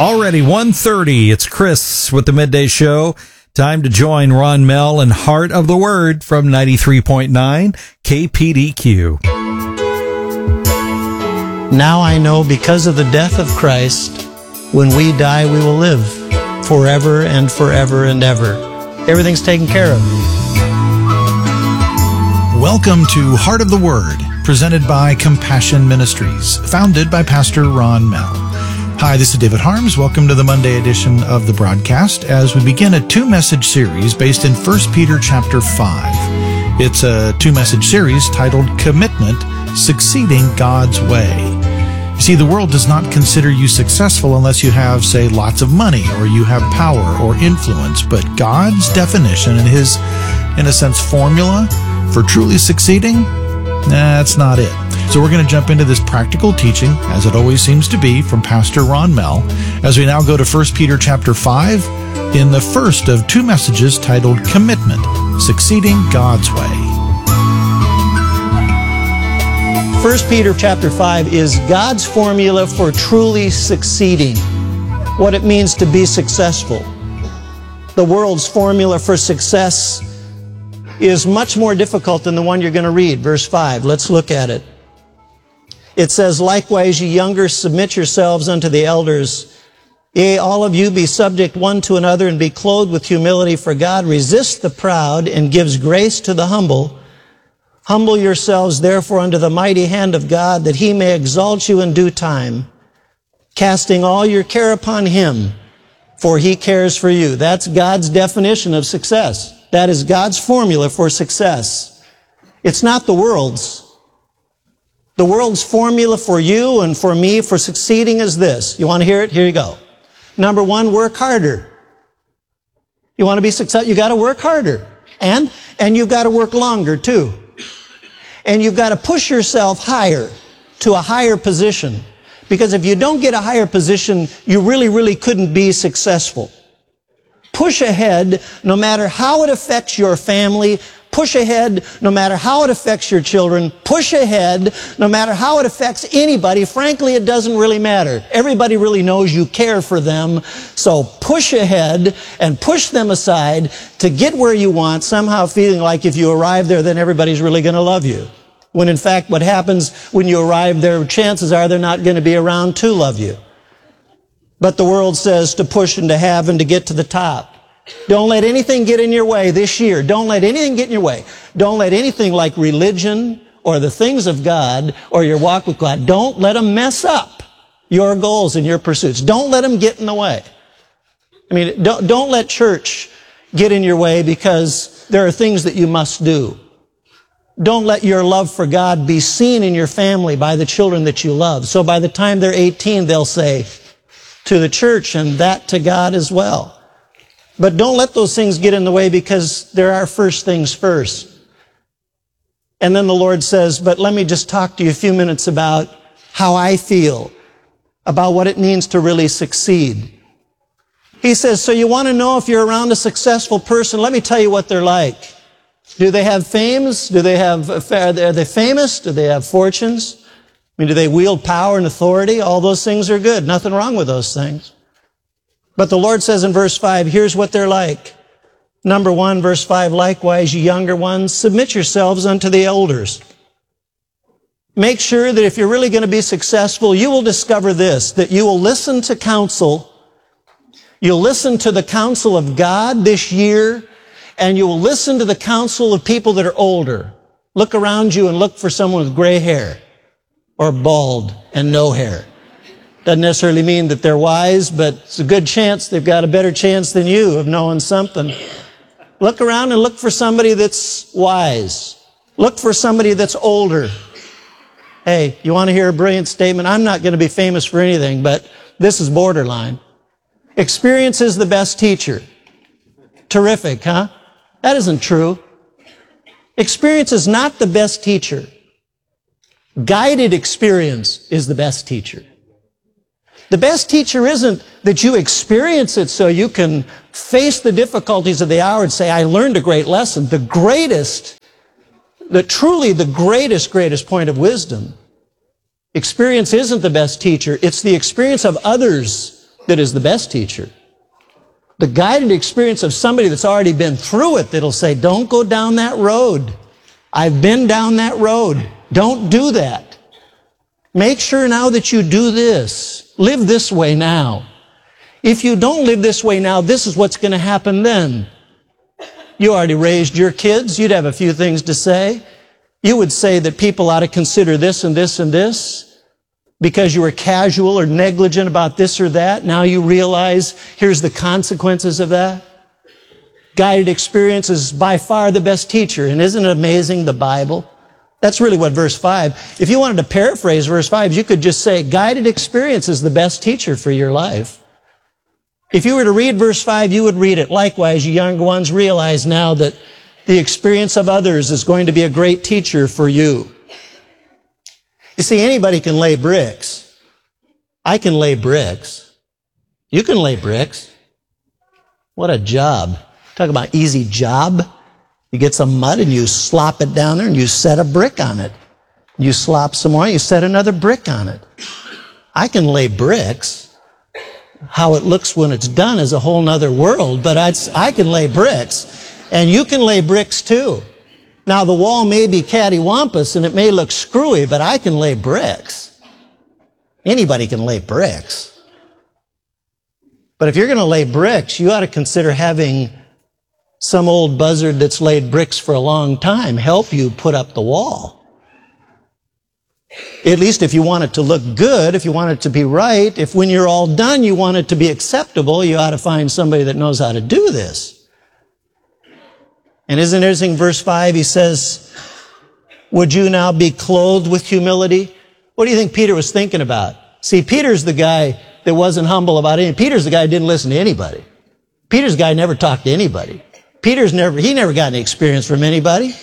Already 1:30. It's Chris with the Midday Show. Time to join Ron Mell and Heart of the Word from 93.9 KPDQ. Now I know because of the death of Christ, when we die, we will live forever and forever and ever. Everything's taken care of. Welcome to Heart of the Word, presented by Compassion Ministries, founded by Pastor Ron Mell. Hi, this is David Harms. Welcome to the Monday edition of the broadcast as we begin a two-message series based in 1 Peter chapter 5. It's a two-message series titled Commitment, Succeeding God's Way. You see, the world does not consider you successful unless you have, say, lots of money or you have power or influence. But God's definition and His, in a sense, formula for truly succeeding, that's not it. So we're going to jump into this practical teaching, as it always seems to be, from Pastor Ron Mell, as we now go to 1 Peter chapter 5 in the first of two messages titled Commitment, Succeeding God's Way. 1 Peter chapter 5 is God's formula for truly succeeding, what it means to be successful. The world's formula for success is much more difficult than the one you're going to read. Verse 5, let's look at it. It says, "Likewise, ye younger, submit yourselves unto the elders. Yea, all of you be subject one to another, and be clothed with humility, for God resists the proud, and gives grace to the humble. Humble yourselves, therefore, under the mighty hand of God, that He may exalt you in due time, casting all your care upon Him, for He cares for you." That's God's definition of success. That is God's formula for success. It's not the world's. The world's formula for you and for me for succeeding is this. You want to hear it? Here you go. Number one, work harder. You want to be successful? You got to work harder. And you've got to work longer too. And you've got to push yourself higher to a higher position. Because if you don't get a higher position, you really couldn't be successful. Push ahead no matter how it affects your family. Push ahead no matter how it affects your children. Push ahead no matter how it affects anybody. Frankly, it doesn't really matter. Everybody really knows you care for them. So push ahead and push them aside to get where you want, somehow feeling like if you arrive there, then everybody's really going to love you. When in fact, what happens when you arrive there, chances are they're not going to be around to love you. But the world says to push and to have and to get to the top. Don't let anything get in your way this year. Don't let anything get in your way. Don't let anything like religion or the things of God or your walk with God, don't let them mess up your goals and your pursuits. Don't let them get in the way. I mean, don't let church get in your way because there are things that you must do. Don't let your love for God be seen in your family by the children that you love. So by the time they're 18, they'll say to the church and that to God as well. But don't let those things get in the way because there are first things first. And then the Lord says, but let me just talk to you a few minutes about how I feel about what it means to really succeed. He says, so you want to know if you're around a successful person? Let me tell you what they're like. Do they have fames? Are they famous? Do they have fortunes? I mean, do they wield power and authority? All those things are good. Nothing wrong with those things. But the Lord says in verse 5, here's what they're like. Number 1, verse 5, likewise, you younger ones, submit yourselves unto the elders. Make sure that if you're really going to be successful, you will discover this, that you will listen to counsel. You'll listen to the counsel of God this year, and you will listen to the counsel of people that are older. Look around you and look for someone with gray hair or bald and no hair. Doesn't necessarily mean that they're wise, but it's a good chance they've got a better chance than you of knowing something. Look around and look for somebody that's wise. Look for somebody that's older. Hey, you want to hear a brilliant statement? I'm not going to be famous for anything, but this is borderline. Experience is the best teacher. Terrific, huh? That isn't true. Experience is not the best teacher. Guided experience is the best teacher. The best teacher isn't that you experience it so you can face the difficulties of the hour and say, I learned a great lesson. The greatest point of wisdom. Experience isn't the best teacher. It's the experience of others that is the best teacher. The guided experience of somebody that's already been through it that'll say, don't go down that road. I've been down that road. Don't do that. Make sure now that you do this. Live this way now. If you don't live this way now, this is what's going to happen then. You already raised your kids. You'd have a few things to say. You would say that people ought to consider this and this and this. Because you were casual or negligent about this or that, now you realize here's the consequences of that. Guided experience is by far the best teacher. And isn't it amazing, the Bible? That's really what verse 5, if you wanted to paraphrase verse 5, you could just say, guided experience is the best teacher for your life. If you were to read verse 5, you would read it. Likewise, you younger ones, realize now that the experience of others is going to be a great teacher for you. You see, anybody can lay bricks. I can lay bricks. You can lay bricks. What a job. Talk about easy job. You get some mud and you slop it down there and you set a brick on it. You slop some more, you set another brick on it. I can lay bricks. How it looks when it's done is a whole nother world, but I can lay bricks. And you can lay bricks too. Now, the wall may be cattywampus and it may look screwy, but I can lay bricks. Anybody can lay bricks. But if you're going to lay bricks, you ought to consider having some old buzzard that's laid bricks for a long time help you put up the wall. At least if you want it to look good, if you want it to be right, if when you're all done you want it to be acceptable, you ought to find somebody that knows how to do this. And isn't it interesting, verse 5, he says, would you now be clothed with humility? What do you think Peter was thinking about? See, Peter's the guy that wasn't humble about anything. Peter's the guy who didn't listen to anybody. Peter's the guy who never talked to anybody. He never got any experience from anybody.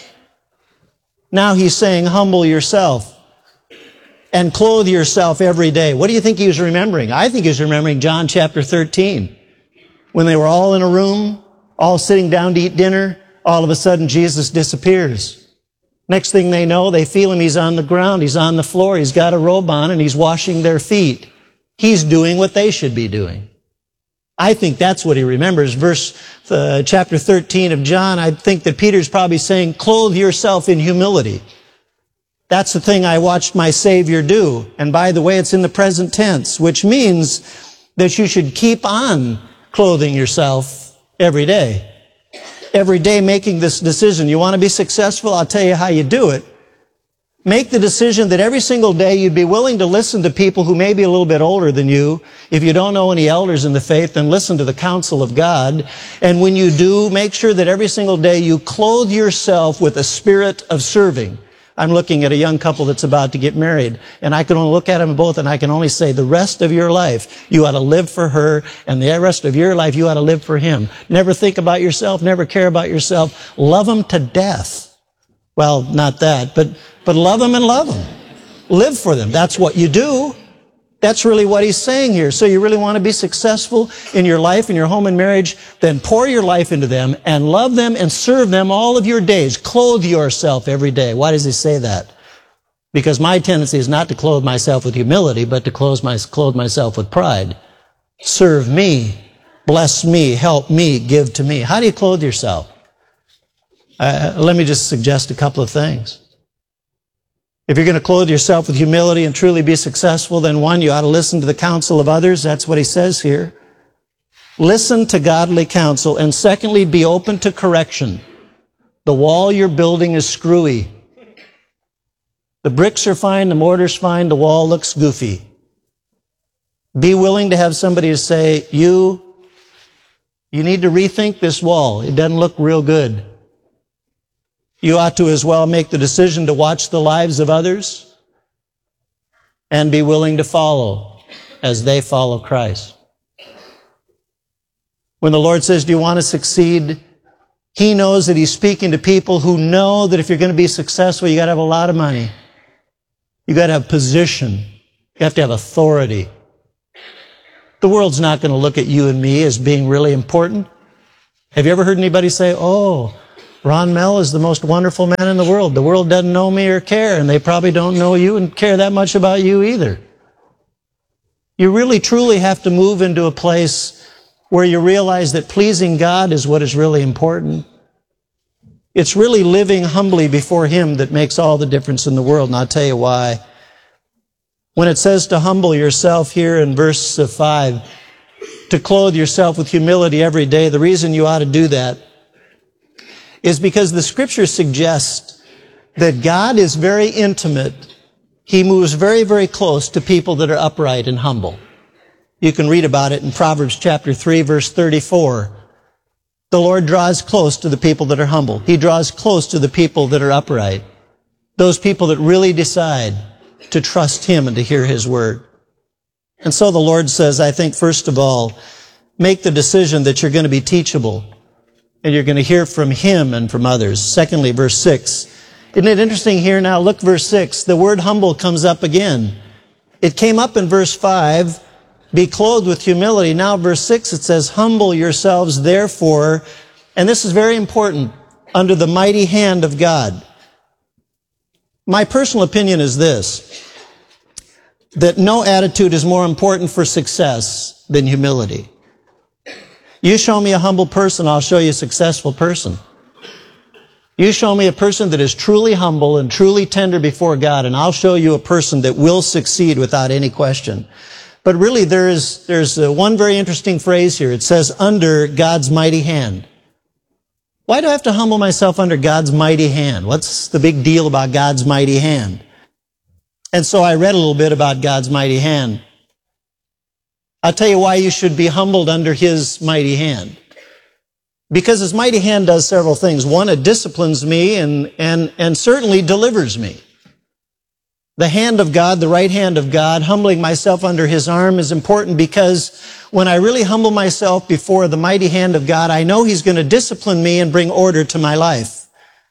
Now he's saying, humble yourself and clothe yourself every day. What do you think he was remembering? I think he was remembering John chapter 13. When they were all in a room, all sitting down to eat dinner, all of a sudden, Jesus disappears. Next thing they know, they feel him. He's on the ground. He's on the floor. He's got a robe on, and he's washing their feet. He's doing what they should be doing. I think that's what he remembers. Chapter 13 of John, I think that Peter's probably saying, clothe yourself in humility. That's the thing I watched my Savior do. And by the way, it's in the present tense, which means that you should keep on clothing yourself every day. Every day making this decision. You want to be successful? I'll tell you how you do it. Make the decision that every single day you'd be willing to listen to people who may be a little bit older than you. If you don't know any elders in the faith, then listen to the counsel of God. And when you do, make sure that every single day you clothe yourself with a spirit of serving. I'm looking at a young couple that's about to get married, and I can only look at them both, and I can only say the rest of your life, you ought to live for her, and the rest of your life, you ought to live for him. Never think about yourself, never care about yourself. Love them to death. Well, not that, but love them and love them. Live for them. That's what you do. That's really what he's saying here. So you really want to be successful in your life, in your home and marriage, then pour your life into them and love them and serve them all of your days. Clothe yourself every day. Why does he say that? Because my tendency is not to clothe myself with humility, but to clothe myself with pride. Serve me, bless me, help me, give to me. How do you clothe yourself? Let me just suggest a couple of things. If you're going to clothe yourself with humility and truly be successful, then one, you ought to listen to the counsel of others. That's what he says here. Listen to godly counsel. And secondly, be open to correction. The wall you're building is screwy. The bricks are fine, the mortar's fine, the wall looks goofy. Be willing to have somebody to say, you need to rethink this wall. It doesn't look real good. You ought to as well make the decision to watch the lives of others and be willing to follow as they follow Christ. When the Lord says, do you want to succeed? He knows that he's speaking to people who know that if you're going to be successful, you got to have a lot of money. You got to have position. You have to have authority. The world's not going to look at you and me as being really important. Have you ever heard anybody say, oh, Ron Mell is the most wonderful man in the world. The world doesn't know me or care, and they probably don't know you and care that much about you either. You really truly have to move into a place where you realize that pleasing God is what is really important. It's really living humbly before Him that makes all the difference in the world, and I'll tell you why. When it says to humble yourself here in verse 5, to clothe yourself with humility every day, the reason you ought to do that is because the Scripture suggests that God is very intimate. He moves very, very close to people that are upright and humble. You can read about it in Proverbs chapter 3, verse 34. The Lord draws close to the people that are humble. He draws close to the people that are upright. Those people that really decide to trust Him and to hear His word. And so the Lord says, I think, first of all, make the decision that you're going to be teachable and you're going to hear from Him and from others. Secondly, verse 6. Isn't it interesting here now? Look, verse 6. The word humble comes up again. It came up in verse 5, be clothed with humility. Now, verse 6, it says, humble yourselves, therefore, and this is very important, under the mighty hand of God. My personal opinion is this, that no attitude is more important for success than humility. You show me a humble person, I'll show you a successful person. You show me a person that is truly humble and truly tender before God, and I'll show you a person that will succeed without any question. But really, there's one very interesting phrase here. It says, under God's mighty hand. Why do I have to humble myself under God's mighty hand? What's the big deal about God's mighty hand? And so I read a little bit about God's mighty hand. I'll tell you why you should be humbled under His mighty hand. Because His mighty hand does several things. One, it disciplines me and certainly delivers me. The hand of God, the right hand of God, humbling myself under His arm is important because when I really humble myself before the mighty hand of God, I know He's going to discipline me and bring order to my life.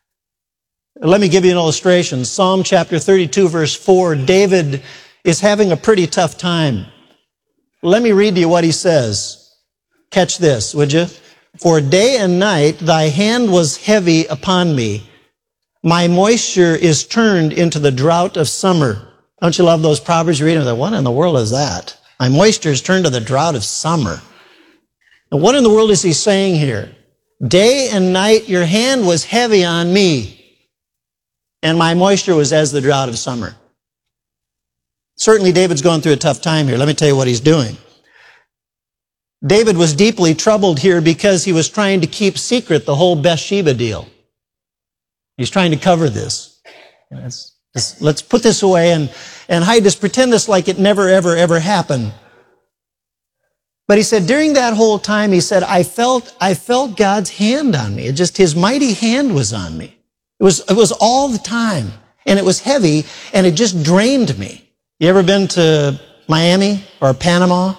Let me give you an illustration. Psalm chapter 32, verse 4, David is having a pretty tough time. Let me read to you what he says. Catch this, would you? For day and night thy hand was heavy upon me. My moisture is turned into the drought of summer. Don't you love those Proverbs you're reading? What in the world is that? My moisture is turned to the drought of summer. And what in the world is he saying here? Day and night your hand was heavy on me, and my moisture was as the drought of summer. Certainly David's going through a tough time here. Let me tell you what he's doing. David was deeply troubled here because he was trying to keep secret the whole Bathsheba deal. He's trying to cover this. Let's put this away and hide this, pretend this like it never, ever, ever happened. But he said, during that whole time, he said, I felt God's hand on me. His mighty hand was on me. It was all the time. And it was heavy, and it just drained me. You ever been to Miami or Panama?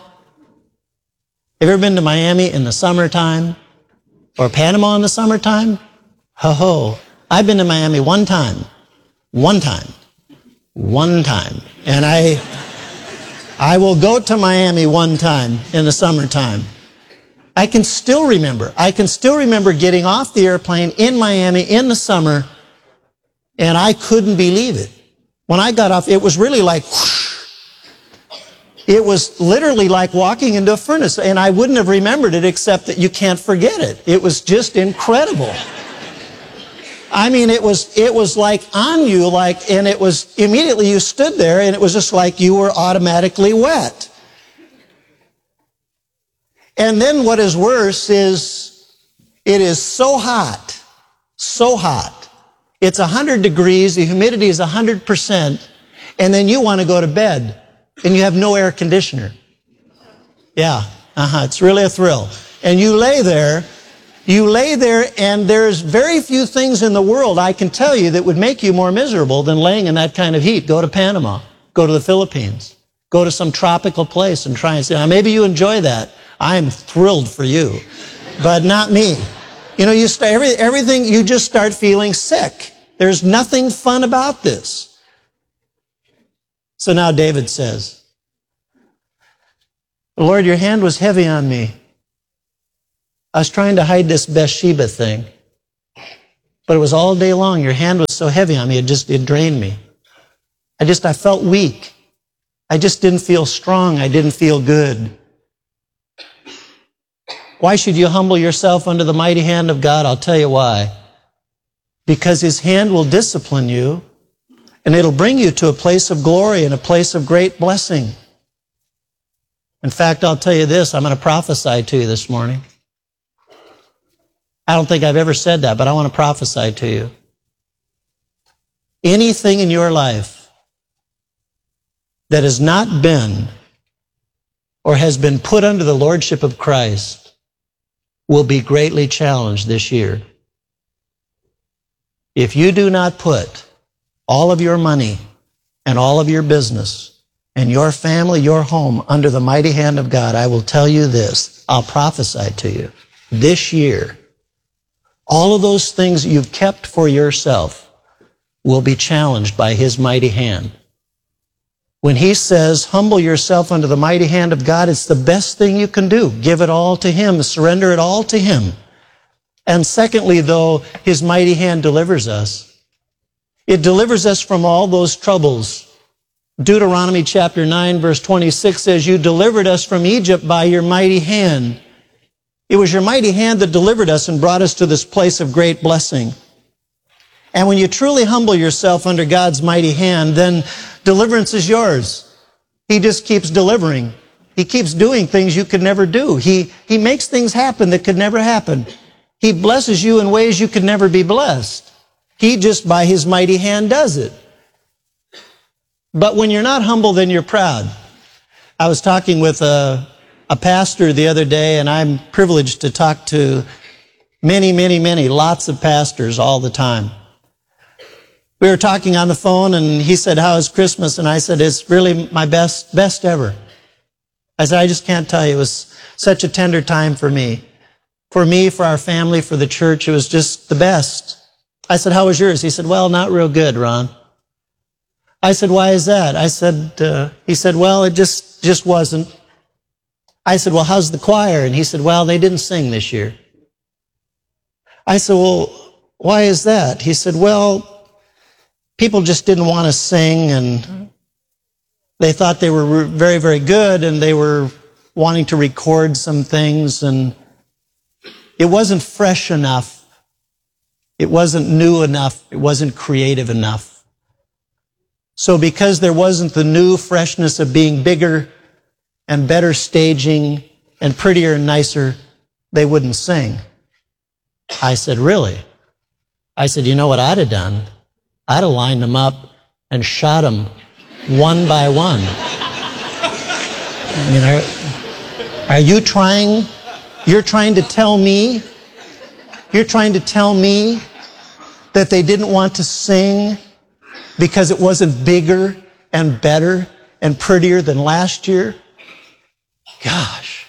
Have you ever been to Miami in the summertime? Or Panama in the summertime? Ho-ho. I've been to Miami one time. And I will go to Miami one time in the summertime. I can still remember getting off the airplane in Miami in the summer, and I couldn't believe it. When I got off, it was really like whoosh. It was literally like walking into a furnace, and I wouldn't have remembered it except that you can't forget it. It was just incredible. I mean, it was like on you, and it was immediately you stood there, and it was just like you were automatically wet. And then what is worse is it is so hot. It's 100 degrees, the humidity is 100%, and then you want to go to bed, and you have no air conditioner. Yeah, it's really a thrill. And you lay there, and there's very few things in the world, I can tell you, that would make you more miserable than laying in that kind of heat. Go to Panama. Go to the Philippines. Go to some tropical place and try and say, now maybe you enjoy that. I'm thrilled for you, but not me. You know, everything, you just start feeling sick. There's nothing fun about this. So now David says, Lord, your hand was heavy on me. I was trying to hide this Bathsheba thing, but it was all day long. Your hand was so heavy on me, it drained me. I felt weak. I just didn't feel strong. I didn't feel good. Why should you humble yourself under the mighty hand of God? I'll tell you why. Because His hand will discipline you, and it'll bring you to a place of glory and a place of great blessing. In fact, I'll tell you this, I'm going to prophesy to you this morning. I don't think I've ever said that, but I want to prophesy to you. Anything in your life that has not been or has been put under the lordship of Christ will be greatly challenged this year. If you do not put all of your money and all of your business and your family, your home under the mighty hand of God, I will tell you this, I'll prophesy to you, this year, all of those things you've kept for yourself will be challenged by His mighty hand. When He says, humble yourself under the mighty hand of God, it's the best thing you can do. Give it all to Him. Surrender it all to Him. And secondly, though, His mighty hand delivers us. It delivers us from all those troubles. Deuteronomy chapter 9, verse 26 says, you delivered us from Egypt by your mighty hand. It was your mighty hand that delivered us and brought us to this place of great blessing. And when you truly humble yourself under God's mighty hand, then deliverance is yours. He just keeps delivering. He keeps doing things you could never do. He makes things happen that could never happen. He blesses you in ways you could never be blessed. He just by His mighty hand does it. But when you're not humble, then you're proud. I was talking with a pastor the other day, and I'm privileged to talk to lots of pastors all the time. We were talking on the phone, and he said, how is Christmas? And I said, it's really my best ever. I said, I just can't tell you. It was such a tender time for me. For me, for our family, for the church, it was just the best. I said, how was yours? He said, well, not real good, Ron. I said, why is that? He said, well, it just wasn't. I said, well, how's the choir? And he said, well, they didn't sing this year. I said, well, why is that? He said, well, people just didn't want to sing, and they thought they were very, very good, and they were wanting to record some things, and it wasn't fresh enough. It wasn't new enough. It wasn't creative enough. So because there wasn't the new freshness of being bigger and better staging and prettier and nicer, they wouldn't sing. I said, really? I said, you know what I'd have done? I'd have lined them up and shot them one by one. I mean, are you trying? You're trying to tell me that they didn't want to sing because it wasn't bigger and better and prettier than last year? Gosh.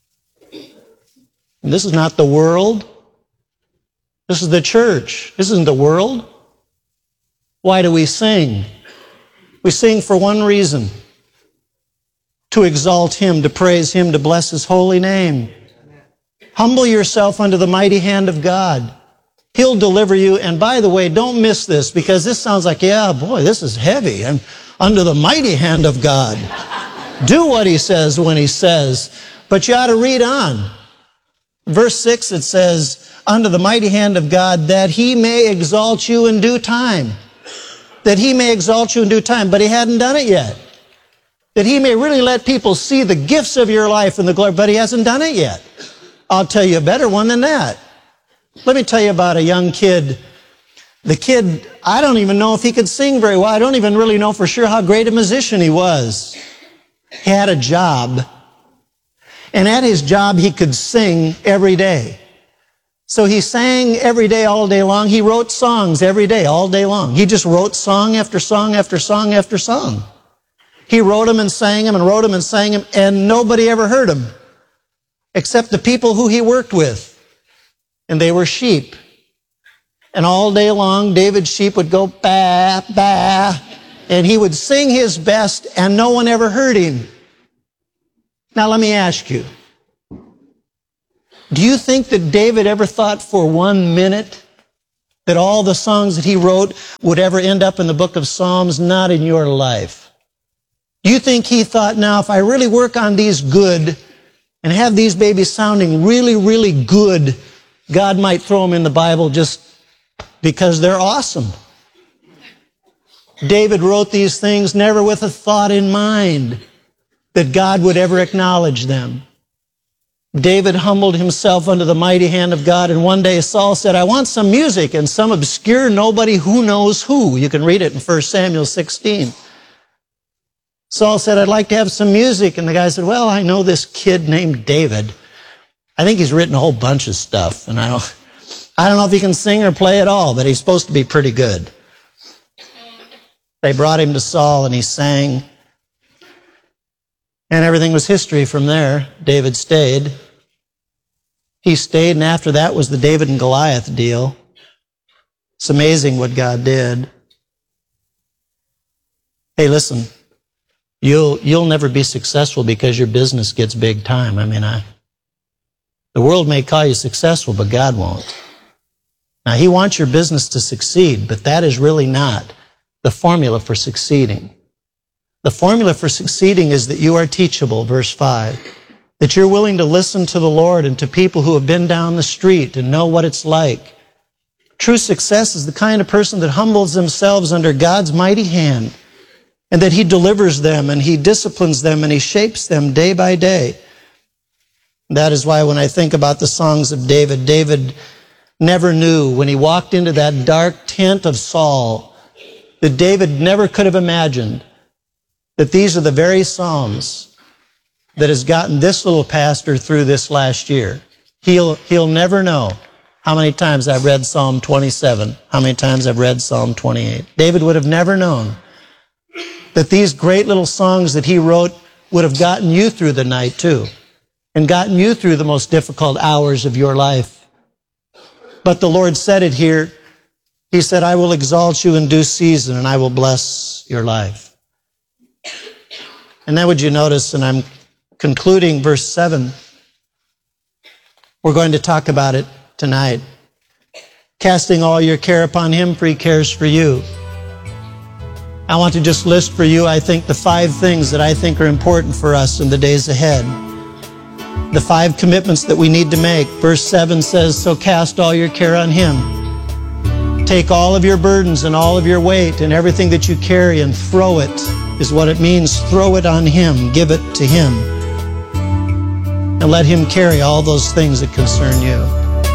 And this is not the world. This is the church. This isn't the world. Why do we sing? We sing for one reason: to exalt Him, to praise Him, to bless His holy name. Humble yourself under the mighty hand of God. He'll deliver you. And by the way, don't miss this, because this sounds like, yeah, boy, this is heavy. I'm under the mighty hand of God. Do what He says when He says. But you ought to read on. Verse 6, it says, under the mighty hand of God, that He may exalt you in due time. That He may exalt you in due time. But He hadn't done it yet. That He may really let people see the gifts of your life and the glory. But He hasn't done it yet. I'll tell you a better one than that. Let me tell you about a young kid. The kid, I don't even know if he could sing very well. I don't even really know for sure how great a musician he was. He had a job. And at his job, he could sing every day. So he sang every day, all day long. He wrote songs every day, all day long. He just wrote song after song after song after song. He wrote them and sang them and wrote them and sang them, and nobody ever heard him except the people who he worked with. And they were sheep. And all day long, David's sheep would go ba, ba, and he would sing his best, and no one ever heard him. Now let me ask you, do you think that David ever thought for 1 minute that all the songs that he wrote would ever end up in the book of Psalms? Not in your life. Do you think he thought, now if I really work on these good and have these babies sounding really, really good, God might throw them in the Bible just because they're awesome? David wrote these things never with a thought in mind that God would ever acknowledge them. David humbled himself under the mighty hand of God, and one day Saul said, I want some music, and some obscure nobody who knows who. You can read it in 1 Samuel 16. Saul said, I'd like to have some music, and the guy said, well, I know this kid named David. I think he's written a whole bunch of stuff, and I don't know if he can sing or play at all, but he's supposed to be pretty good. They brought him to Saul, and he sang. And everything was history from there. David stayed. He stayed, and after that was the David and Goliath deal. It's amazing what God did. Hey, listen, you'll never be successful because your business gets big time. The world may call you successful, but God won't. Now, He wants your business to succeed, but that is really not the formula for succeeding. The formula for succeeding is that you are teachable, verse 5. That you're willing to listen to the Lord and to people who have been down the street and know what it's like. True success is the kind of person that humbles themselves under God's mighty hand, and that He delivers them and He disciplines them and He shapes them day by day. That is why when I think about the songs of David, David never knew when he walked into that dark tent of Saul that David never could have imagined that these are the very Psalms that has gotten this little pastor through this last year. He'll never know how many times I've read Psalm 27, how many times I've read Psalm 28. David would have never known that these great little songs that he wrote would have gotten you through the night too, and gotten you through the most difficult hours of your life. But the Lord said it here. He said, I will exalt you in due season, and I will bless your life. And then would you notice, and I'm concluding verse 7, we're going to talk about it tonight. Casting all your care upon Him, for He cares for you. I want to just list for you, I think, the 5 things that I think are important for us in the days ahead. The 5 commitments that we need to make. Verse 7 says, so cast all your care on Him. Take all of your burdens and all of your weight and everything that you carry and throw it, is what it means. Throw it on Him. Give it to Him. And let Him carry all those things that concern you.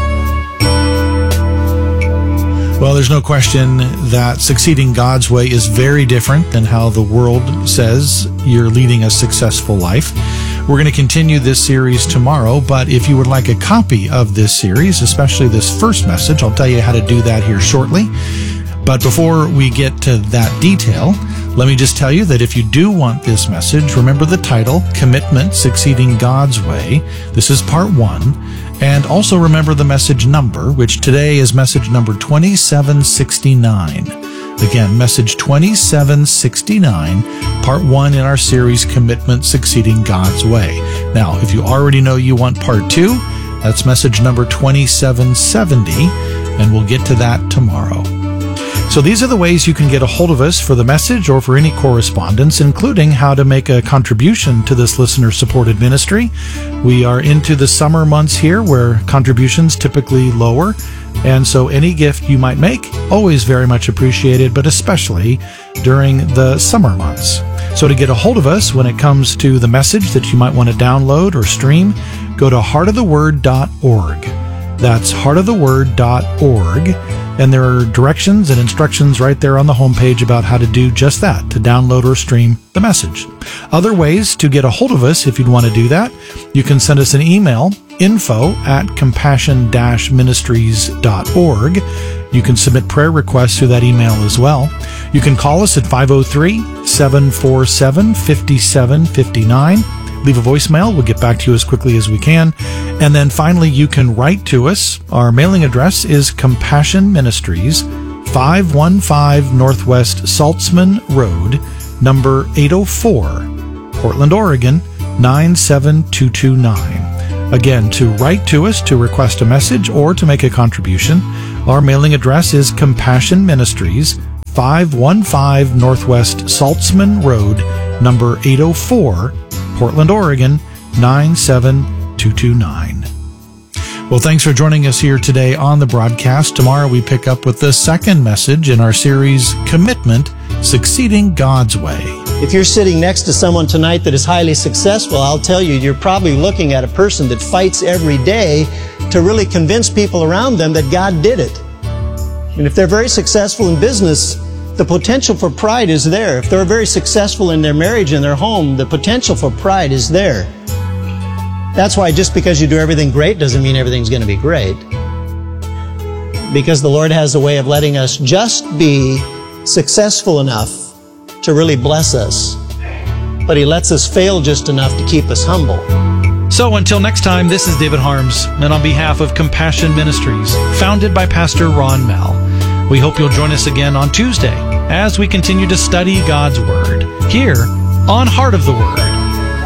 Well, there's no question that succeeding God's way is very different than how the world says you're leading a successful life. We're going to continue this series tomorrow, but if you would like a copy of this series, especially this first message, I'll tell you how to do that here shortly. But before we get to that detail, let me just tell you that if you do want this message, remember the title, Commitment, Succeeding God's Way. This is part 1. And also remember the message number, which today is message number 2769. Again, message 2769, part 1 in our series, Commitment, Succeeding God's Way. Now, if you already know you want part 2, that's message number 2770, and we'll get to that tomorrow. So these are the ways you can get a hold of us for the message or for any correspondence, including how to make a contribution to this listener-supported ministry. We are into the summer months here where contributions typically lower, and so any gift you might make, always very much appreciated, but especially during the summer months. So to get a hold of us when it comes to the message that you might want to download or stream, go to heartoftheword.org. That's heartoftheword.org. And there are directions and instructions right there on the homepage about how to do just that, to download or stream the message. Other ways to get a hold of us, if you'd want to do that, you can send us an email, info@compassionministries.org. You can submit prayer requests through that email as well. You can call us at 503-747-5759. Leave a voicemail. We'll get back to you as quickly as we can. And then finally, you can write to us. Our mailing address is Compassion Ministries, 515 Northwest Saltzman Road, number 804, Portland, Oregon, 97229. Again, to write to us to request a message or to make a contribution, our mailing address is Compassion Ministries, 515 Northwest Saltzman Road, number 804, Portland, Oregon, 97229. Well, thanks for joining us here today on the broadcast. Tomorrow we pick up with the second message in our series, Commitment, Succeeding God's Way. If you're sitting next to someone tonight that is highly successful, I'll tell you, you're probably looking at a person that fights every day to really convince people around them that God did it. And if they're very successful in business, the potential for pride is there. If they're very successful in their marriage and their home, the potential for pride is there. That's why just because you do everything great doesn't mean everything's going to be great. Because the Lord has a way of letting us just be successful enough to really bless us. But He lets us fail just enough to keep us humble. So until next time, this is David Harms, and on behalf of Compassion Ministries, founded by Pastor Ron Mell, we hope you'll join us again on Tuesday as we continue to study God's Word here on Heart of the Word.